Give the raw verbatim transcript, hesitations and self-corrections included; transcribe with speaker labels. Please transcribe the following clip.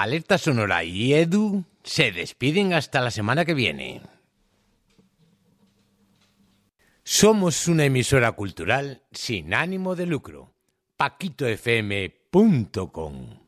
Speaker 1: Alerta Sonora y Edu se despiden hasta la semana que viene. Somos una emisora cultural sin ánimo de lucro. paquito f m punto com